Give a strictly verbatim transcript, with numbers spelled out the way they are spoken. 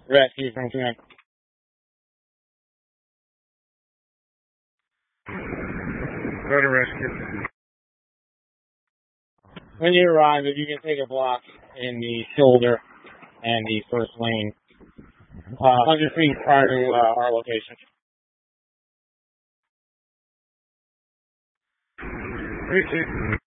Rescue from Connect. Go to rescue. When you arrive, if you can take a block in the shoulder and the first lane, uh, one hundred feet prior to uh, our location. Appreciate it.